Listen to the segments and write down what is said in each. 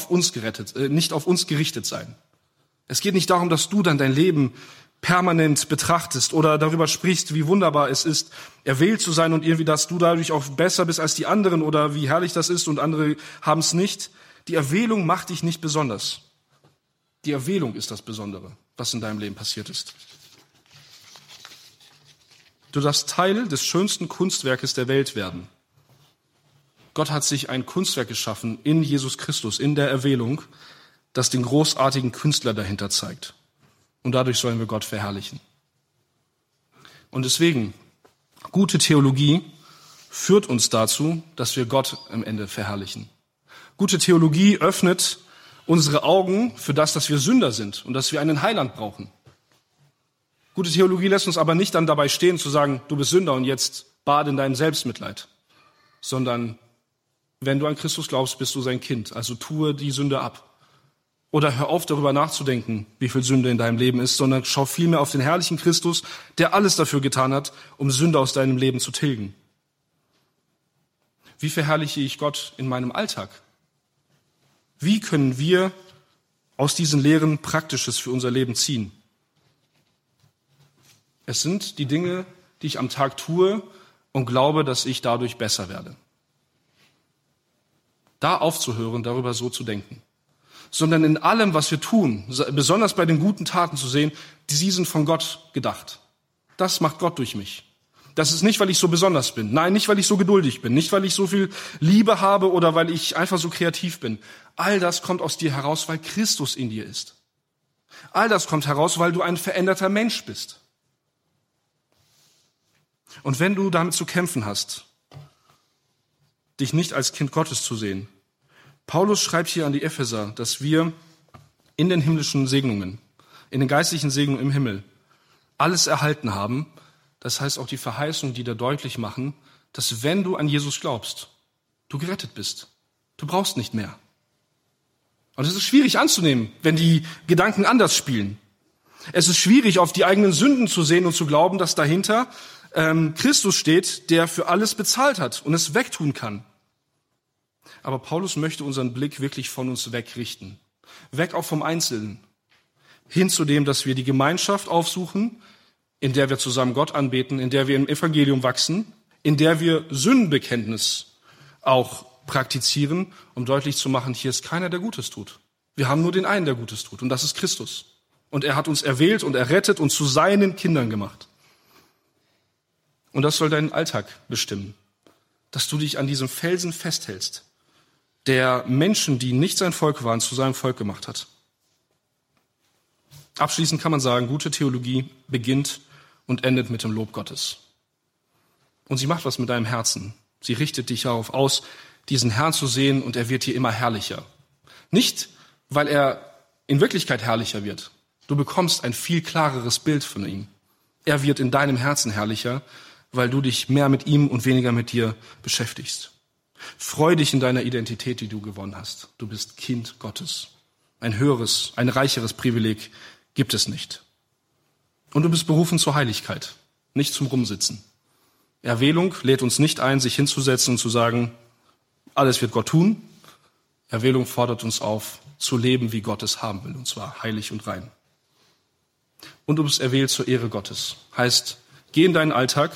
auf uns gerichtet sein. Es geht nicht darum, dass du dann dein Leben permanent betrachtest oder darüber sprichst, wie wunderbar es ist, erwählt zu sein und irgendwie, dass du dadurch auch besser bist als die anderen oder wie herrlich das ist und andere haben es nicht. Die Erwählung macht dich nicht besonders. Die Erwählung ist das Besondere, was in deinem Leben passiert ist. Du darfst Teil des schönsten Kunstwerkes der Welt werden. Gott hat sich ein Kunstwerk geschaffen in Jesus Christus, in der Erwählung, das den großartigen Künstler dahinter zeigt. Und dadurch sollen wir Gott verherrlichen. Und deswegen, gute Theologie führt uns dazu, dass wir Gott am Ende verherrlichen. Gute Theologie öffnet unsere Augen für das, dass wir Sünder sind und dass wir einen Heiland brauchen. Gute Theologie lässt uns aber nicht dann dabei stehen, zu sagen, du bist Sünder und jetzt bade in deinem Selbstmitleid. Sondern, wenn du an Christus glaubst, bist du sein Kind. Also tue die Sünde ab. Oder hör auf, darüber nachzudenken, wie viel Sünde in deinem Leben ist, sondern schau vielmehr auf den herrlichen Christus, der alles dafür getan hat, um Sünde aus deinem Leben zu tilgen. Wie verherrliche ich Gott in meinem Alltag? Wie können wir aus diesen Lehren Praktisches für unser Leben ziehen? Es sind die Dinge, die ich am Tag tue und glaube, dass ich dadurch besser werde. Da aufzuhören, darüber so zu denken. Sondern in allem, was wir tun, besonders bei den guten Taten zu sehen, sie sind von Gott gedacht. Das macht Gott durch mich. Das ist nicht, weil ich so besonders bin. Nein, nicht, weil ich so geduldig bin. Nicht, weil ich so viel Liebe habe oder weil ich einfach so kreativ bin. All das kommt aus dir heraus, weil Christus in dir ist. All das kommt heraus, weil du ein veränderter Mensch bist. Und wenn du damit zu kämpfen hast, dich nicht als Kind Gottes zu sehen, Paulus schreibt hier an die Epheser, dass wir in den himmlischen Segnungen, in den geistlichen Segnungen im Himmel, alles erhalten haben. Das heißt auch die Verheißungen, die da deutlich machen, dass wenn du an Jesus glaubst, du gerettet bist. Du brauchst nicht mehr. Und es ist schwierig anzunehmen, wenn die Gedanken anders spielen. Es ist schwierig, auf die eigenen Sünden zu sehen und zu glauben, dass dahinter Christus steht, der für alles bezahlt hat und es wegtun kann. Aber Paulus möchte unseren Blick wirklich von uns wegrichten. Weg auch vom Einzelnen. Hin zu dem, dass wir die Gemeinschaft aufsuchen, in der wir zusammen Gott anbeten, in der wir im Evangelium wachsen, in der wir Sündenbekenntnis auch praktizieren, um deutlich zu machen, hier ist keiner, der Gutes tut. Wir haben nur den einen, der Gutes tut, und das ist Christus. Und er hat uns erwählt und errettet und zu seinen Kindern gemacht. Und das soll deinen Alltag bestimmen, dass du dich an diesem Felsen festhältst, der Menschen, die nicht sein Volk waren, zu seinem Volk gemacht hat. Abschließend kann man sagen, gute Theologie beginnt und endet mit dem Lob Gottes. Und sie macht was mit deinem Herzen. Sie richtet dich darauf aus, diesen Herrn zu sehen, und er wird dir immer herrlicher. Nicht, weil er in Wirklichkeit herrlicher wird. Du bekommst ein viel klareres Bild von ihm. Er wird in deinem Herzen herrlicher, weil du dich mehr mit ihm und weniger mit dir beschäftigst. Freu dich in deiner Identität, die du gewonnen hast. Du bist Kind Gottes. Ein höheres, ein reicheres Privileg gibt es nicht. Und du bist berufen zur Heiligkeit, nicht zum Rumsitzen. Erwählung lädt uns nicht ein, sich hinzusetzen und zu sagen, alles wird Gott tun. Erwählung fordert uns auf, zu leben, wie Gott es haben will, und zwar heilig und rein. Und du bist erwählt zur Ehre Gottes. Heißt, geh in deinen Alltag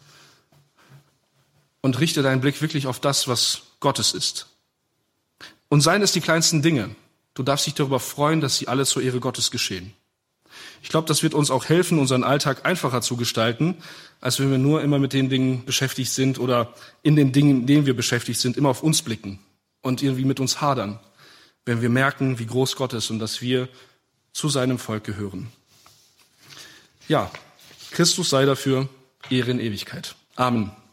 und richte deinen Blick wirklich auf das, was Gottes ist. Und seien es die kleinsten Dinge. Du darfst dich darüber freuen, dass sie alle zur Ehre Gottes geschehen. Ich glaube, das wird uns auch helfen, unseren Alltag einfacher zu gestalten, als wenn wir nur immer mit den Dingen beschäftigt sind oder in den Dingen, in denen wir beschäftigt sind, immer auf uns blicken und irgendwie mit uns hadern, wenn wir merken, wie groß Gott ist und dass wir zu seinem Volk gehören. Ja, Christus sei dafür Ehre in Ewigkeit. Amen.